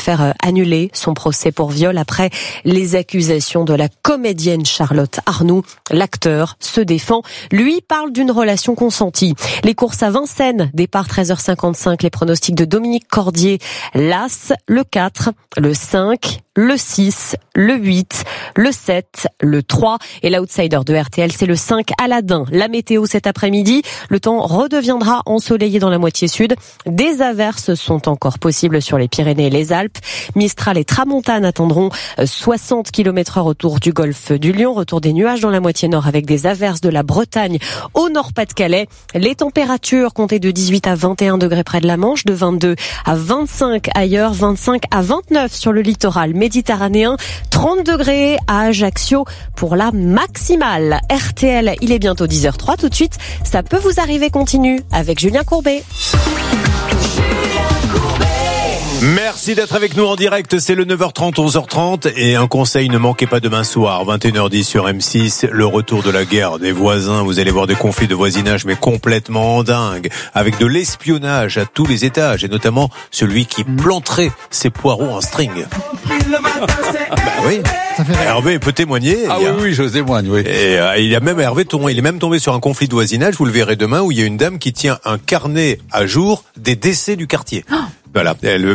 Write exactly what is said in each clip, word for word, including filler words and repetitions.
faire annuler son procès pour viol après les accusations de la comédienne Charlotte Arnoux. L'acteur se défend. Lui parle d'une relation consentie. Les courses à Vincennes, départ treize heures cinquante-cinq. Les pronostics de Dominique Cordier. L'As, le quatre, le cinq, le six, le huit, le sept, le trois. Et l'outsider de R T L, c'est le cinq, Aladdin. La météo cet après-midi. Le temps redeviendra ensoleillé dans la moitié sud. Des averses sont encore possibles sur les Pyrénées et les Alpes. Mistral et Tramontane attendront soixante kilomètres heure autour du golfe du Lion. Retour des nuages dans la moitié nord avec des averses de la Bretagne au nord-Pas-de-Calais. Les températures comptées de dix-huit à vingt et un degrés près de la Manche, de vingt-deux à vingt-cinq ailleurs, vingt-cinq à vingt-neuf sur le littoral méditerranéen, trente degrés à Ajaccio pour la maximale. R T L, il est bientôt dix heures zéro trois. Tout de suite, ça peut vous arriver continue avec Julien Courbet. Merci d'être avec nous en direct, c'est le neuf heures trente, onze heures trente et un conseil, ne manquez pas demain soir, vingt et une heures dix sur M six, le retour de la guerre des voisins, vous allez voir des conflits de voisinage mais complètement dingues, avec de l'espionnage à tous les étages et notamment celui qui planterait ses poireaux en string. Bah oui, Hervé peut témoigner. Ah oui, oui, je témoigne, oui. Et euh, il a même Hervé tombé, il est même tombé sur un conflit de voisinage, vous le verrez demain, où il y a une dame qui tient un carnet à jour des décès du quartier. Oh. Voilà, elle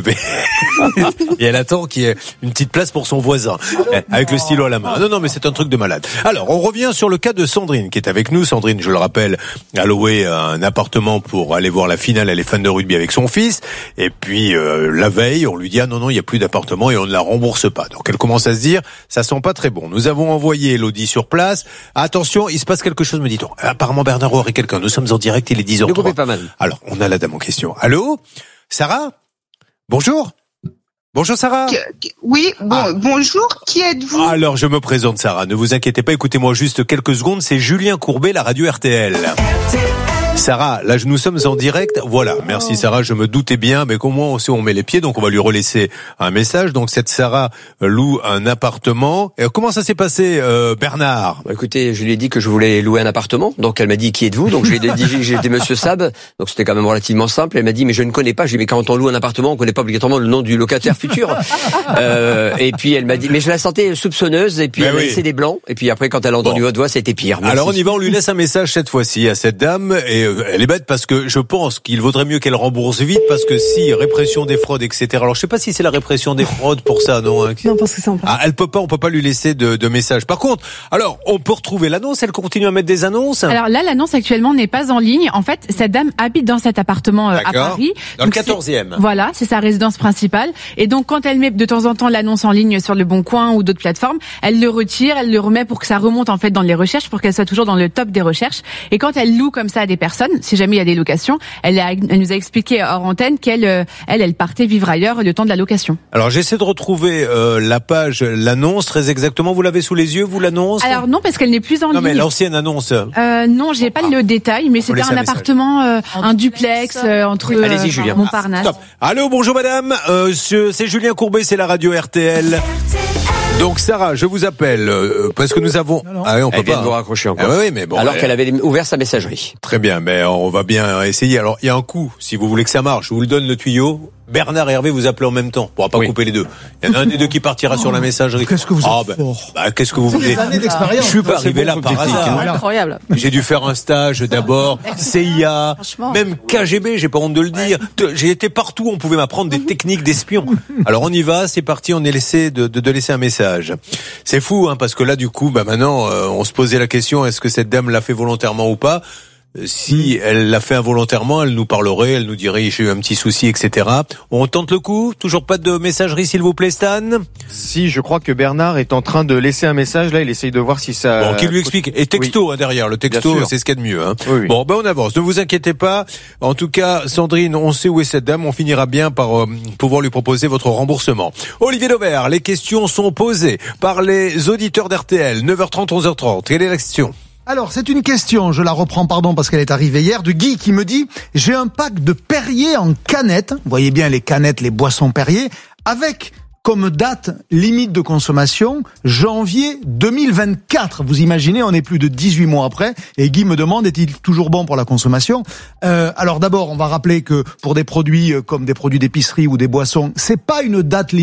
et elle attend qu'il y ait une petite place pour son voisin, avec le stylo à la main. Non, non, mais c'est un truc de malade. Alors, on revient sur le cas de Sandrine, qui est avec nous. Sandrine, je le rappelle, a loué un appartement pour aller voir la finale. Elle est fan de rugby avec son fils. Et puis, euh, la veille, on lui dit, ah non, non, il n'y a plus d'appartement et on ne la rembourse pas. Donc, elle commence à se dire, ça sent pas très bon. Nous avons envoyé Elodie sur place. Attention, il se passe quelque chose, me dit-on. Apparemment, Bernard aurait quelqu'un. Nous sommes en direct, il est dix heures trois. Ne coupez pas mal. Alors, on a la dame en question. Allô? Sarah? Bonjour. Bonjour Sarah. Oui, bon, ah. Bonjour, qui êtes-vous? Alors je me présente Sarah, ne vous inquiétez pas, écoutez-moi juste quelques secondes, c'est Julien Courbet, la radio R T L. R T L. Sarah, là nous sommes en direct, voilà, merci Sarah, je me doutais bien, mais comment on sait où on met les pieds, donc on va lui relaisser un message. Donc cette Sarah loue un appartement. Et comment ça s'est passé euh, Bernard? Bah, écoutez, je lui ai dit que je voulais louer un appartement, donc elle m'a dit qui êtes-vous, donc je lui ai dit que j'étais Monsieur Sab, donc c'était quand même relativement simple. Elle m'a dit mais je ne connais pas, je lui ai dit mais quand on loue un appartement, on connaît pas obligatoirement le nom du locataire futur. euh, et puis elle m'a dit mais je la sentais soupçonneuse, et puis mais elle oui. a laissé des blancs, et puis après quand elle a entendu bon. votre voix, c'était pire. Merci. Alors on y va, on lui laisse un message cette fois-ci à cette dame, et elle est bête parce que je pense qu'il vaudrait mieux qu'elle rembourse vite, parce que si répression des fraudes, et cetera. Alors je sais pas si c'est la répression des fraudes pour ça, non? Hein. Non, parce que c'est en ah, elle peut pas, on peut pas lui laisser de, de message. Par contre, alors on peut retrouver l'annonce. Elle continue à mettre des annonces. Alors là, l'annonce actuellement n'est pas en ligne. En fait, cette dame habite dans cet appartement euh, à Paris. Dans donc le quatorzième. Voilà, c'est sa résidence principale. Et donc quand elle met de temps en temps l'annonce en ligne sur Le Bon Coin ou d'autres plateformes, elle le retire, elle le remet pour que ça remonte en fait dans les recherches, pour qu'elle soit toujours dans le top des recherches. Et quand elle loue comme ça à des personnes, si jamais il y a des locations, elle, a, elle nous a expliqué hors antenne qu'elle, euh, elle, elle partait vivre ailleurs le temps de la location. Alors j'essaie de retrouver euh, la page, l'annonce très exactement. Vous l'avez sous les yeux, vous l'annonce? Alors non, parce qu'elle n'est plus en non, ligne. Non mais l'ancienne annonce. Euh, non, j'ai pas ah. le détail, mais c'était un, un appartement, euh, un duplex euh, entre euh, Allez-y, Julien. Montparnasse. Ah, allô, bonjour madame. Euh, c'est Julien Courbet, c'est la radio R T L. Donc Sarah, je vous appelle euh, parce que nous avons. Non, non. Ah oui, on peut elle vient pas. de vous raccrocher encore. Ah oui, mais bon. Alors elle... qu'elle avait ouvert sa messagerie. Très bien, mais on va bien essayer. Alors il y a un coup, si vous voulez que ça marche, je vous le donne le tuyau. Bernard et Hervé vous appelez en même temps. On pourra pas oui. couper les deux. Il y en a un des deux qui partira oh, sur la messagerie. Qu'est-ce que vous êtes ah, bah, fort. Bah, qu'est-ce que vous voulez? Je suis pas arrivé là par hasard. Hein. Incroyable. J'ai dû faire un stage d'abord, C I A, même K G B, j'ai pas honte de le dire. Ouais. J'ai été partout, on pouvait m'apprendre des techniques d'espion. Alors on y va, c'est parti, on est laissé de, de, de laisser un message. C'est fou, hein, parce que là du coup, bah maintenant, euh, on se posait la question, est-ce que cette dame l'a fait volontairement ou pas? Si elle l'a fait involontairement, elle nous parlerait, elle nous dirait j'ai eu un petit souci, et cetera. On tente le coup. Toujours pas de messagerie, s'il vous plaît, Stan. Si, je crois que Bernard est en train de laisser un message. Là, il essaye de voir si ça. Bon, qui lui explique. Et texto oui. hein, derrière. Le texto, c'est ce qu'il y a de mieux. Hein. Oui, oui. Bon, ben on avance. Ne vous inquiétez pas. En tout cas, Sandrine, on sait où est cette dame. On finira bien par euh, pouvoir lui proposer votre remboursement. Olivier Dauvert, les questions sont posées par les auditeurs d'R T L. neuf heures trente, onze heures trente. Quelle est la question? Alors, c'est une question, je la reprends, pardon, parce qu'elle est arrivée hier, de Guy qui me dit « J'ai un pack de Perrier en canette, vous voyez bien les canettes, les boissons Perrier, avec comme date limite de consommation janvier deux mille vingt-quatre. » Vous imaginez, on est plus de dix-huit mois après, et Guy me demande « Est-il toujours bon pour la consommation ?» euh, Alors d'abord, on va rappeler que pour des produits comme des produits d'épicerie ou des boissons, c'est pas une date limite.